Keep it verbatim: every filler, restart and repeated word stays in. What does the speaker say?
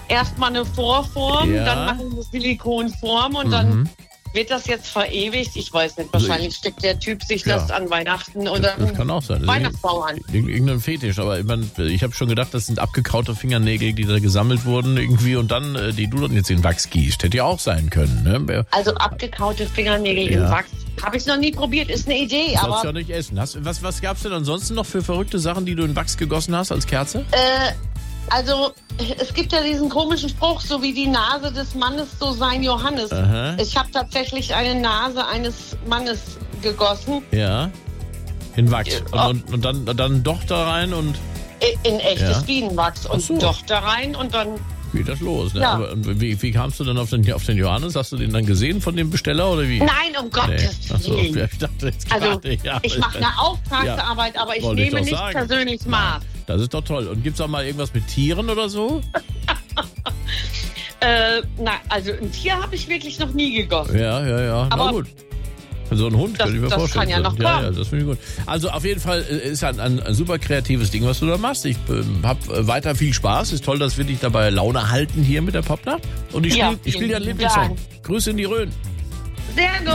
erstmal eine Vorform, Ja. dann machen wir Silikonform und Mhm. dann wird das jetzt verewigt. Ich weiß nicht, wahrscheinlich steckt der Typ sich Ja. das an Weihnachten oder Das kann auch sein. Das ist Weihnachtsbau an. irg- Irgendein Fetisch, aber ich, mein, ich habe schon gedacht, das sind abgekaute Fingernägel, die da gesammelt wurden irgendwie und dann, äh, die du dann jetzt in Wachs gießt. Hätte ja auch sein können, ne? Also abgekaute Fingernägel Ja. im Wachs. Habe ich noch nie probiert, ist eine Idee, Sollst aber du ja nicht essen. Hast, was was gab es denn ansonsten noch für verrückte Sachen, die du in Wachs gegossen hast als Kerze? äh, also es gibt ja diesen komischen Spruch, so wie die Nase des Mannes, so sein Johannes. Aha. Ich habe tatsächlich eine Nase eines Mannes gegossen, Ja. In Wachs. Ja. Und, und, und dann, dann doch da rein und i- in echtes Ja. Bienenwachs und Ach so. doch da rein und dann, geht das los. Ne? Ja. Aber, und wie, wie kamst du dann auf den, auf den Johannes? Hast du den dann gesehen von dem Besteller oder wie? nein, um Nee. Gottes Ach so, Willen. ja, ich dachte jetzt Also gerade, ja, ich mache eine Auftragsarbeit, aber ich Wollte ich nehme doch nicht sagen. persönlich Maß. Das ist doch toll. Und gibt's auch mal irgendwas mit Tieren oder so? Äh, nein, also ein Tier habe ich wirklich noch nie gegossen. Ja, ja, ja. Na Aber gut. So ein Hund, das- könnte ich mir das vorstellen. kann ja noch ja, kommen. ja, das finde ich gut. Also auf jeden Fall äh, ist ein, ein, ein super kreatives Ding, was du da machst. Ich äh, habe weiter viel Spaß. Ist toll, dass wir dich dabei Laune halten hier mit der Popnacht. Und ich Ja, spiele ich spiel vielen dir einen Dank. Lieblingssong. Grüße in die Rhön. Sehr gut.